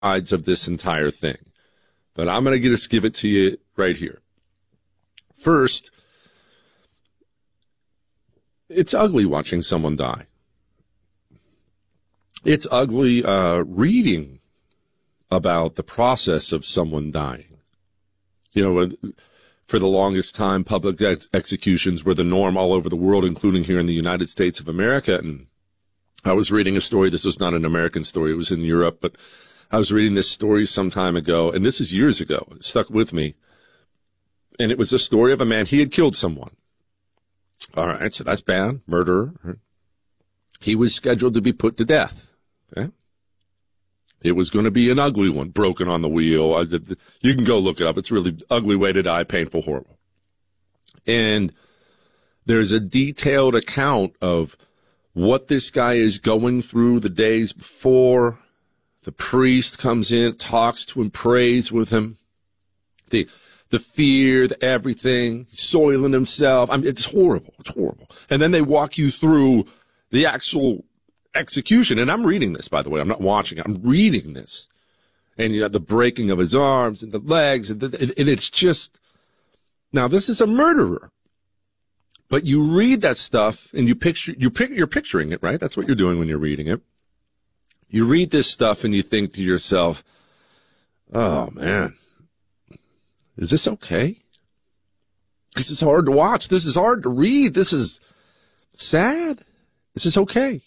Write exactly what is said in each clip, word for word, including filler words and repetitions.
sides of this entire thing, but I'm going to just give it to you right here. First, it's ugly watching someone die. It's ugly uh, reading about the process of someone dying. You know, for the longest time, public ex- executions were the norm all over the world, including here in the United States of America. And I was reading a story. This was not an American story. It was in Europe, but I was reading this story some time ago, and this is years ago. It stuck with me. And it was a story of a man. He had killed someone. All right, so that's bad. Murderer. He was scheduled to be put to death. Okay? It was going to be an ugly one, broken on the wheel. You can go look it up. It's a really ugly way to die, painful, horrible. And there's a detailed account of what this guy is going through the days before. The priest comes in, talks to him, prays with him. The the fear, the everything, soiling himself. I mean, it's horrible. It's horrible. And then they walk you through the actual execution. And I'm reading this, by the way. I'm not watching it. I'm reading this. And you know, the breaking of his arms and the legs. And, the, and it's just, now this is a murderer. But you read that stuff and you picture, you pic, you're picturing it, right? That's what you're doing when you're reading it. You read this stuff and you think to yourself, oh, man, is this okay? This is hard to watch. This is hard to read. This is sad. Is this okay?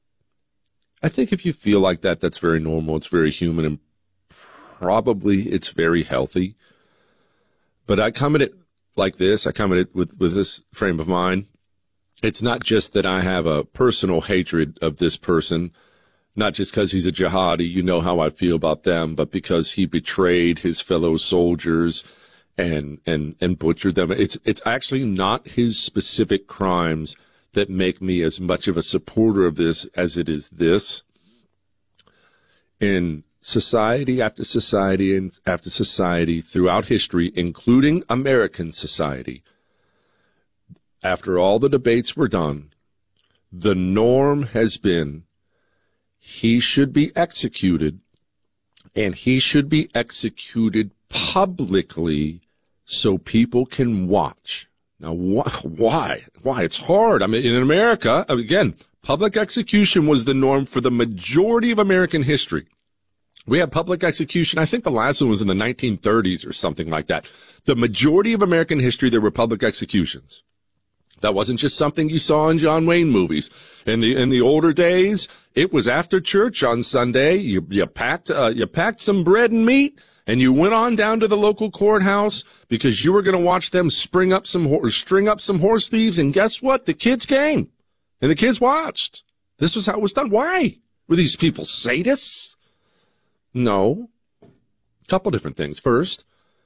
I think if you feel like that, that's very normal. It's very human, and probably it's very healthy. But I come at it like this. I come at it with, with this frame of mind. It's not just that I have a personal hatred of this person, not just because he's a jihadi, you know how I feel about them, but because he betrayed his fellow soldiers and and and butchered them. It's it's actually not his specific crimes that make me as much of a supporter of this as it is this. In society after society and after society throughout history, including American society, after all the debates were done, the norm has been he should be executed, and he should be executed publicly so people can watch. Now, wh- why? Why? It's hard. I mean, in America, again, public execution was the norm for the majority of American history. We had public execution. I think the last one was in the nineteen thirties or something like that. The majority of American history, there were public executions. That wasn't just something you saw in John Wayne movies. In the in the older days, it was after church on Sunday. You you packed uh, you packed some bread and meat, and you went on down to the local courthouse because you were going to watch them spring up some or string up some horse thieves. And guess what? The kids came, and the kids watched. This was how it was done. Why were these people sadists? No, a couple different things. First,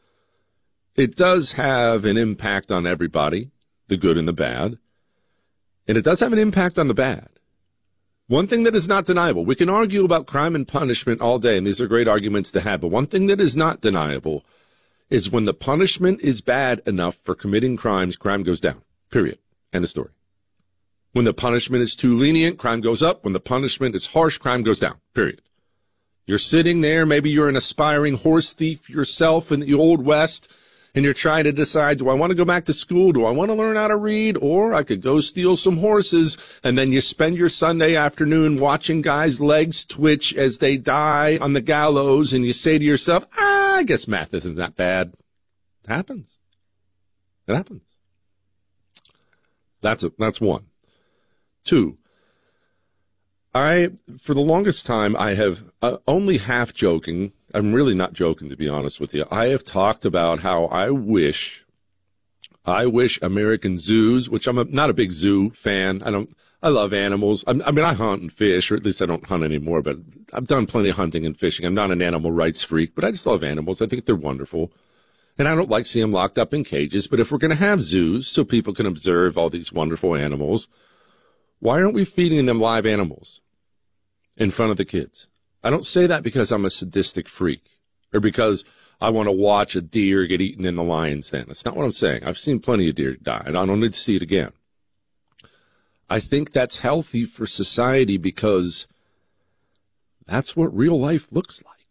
it does have an impact on everybody, the good and the bad, and it does have an impact on the bad. One thing that is not deniable, we can argue about crime and punishment all day, and these are great arguments to have, but one thing that is not deniable is when the punishment is bad enough for committing crimes, crime goes down, period, end of story. When the punishment is too lenient, crime goes up. When the punishment is harsh, crime goes down, period. You're sitting there, maybe you're an aspiring horse thief yourself in the Old West, and you're trying to decide, do I want to go back to school? Do I want to learn how to read? Or I could go steal some horses. And then you spend your Sunday afternoon watching guys' legs twitch as they die on the gallows. And you say to yourself, ah, I guess math isn't that bad. It happens. It happens. That's a, that's one. Two, I, for the longest time, I have uh, only half joking. I'm really not joking, to be honest with you. I have talked about how I wish, I wish American zoos, which I'm a, not a big zoo fan. I don't, I love animals. I'm, I mean, I hunt and fish, or at least I don't hunt anymore, but I've done plenty of hunting and fishing. I'm not an animal rights freak, but I just love animals. I think they're wonderful. And I don't like seeing them locked up in cages. But if we're going to have zoos so people can observe all these wonderful animals, why aren't we feeding them live animals in front of the kids? I don't say that because I'm a sadistic freak or because I want to watch a deer get eaten in the lion's den. That's not what I'm saying. I've seen plenty of deer die, and I don't need to see it again. I think that's healthy for society because that's what real life looks like.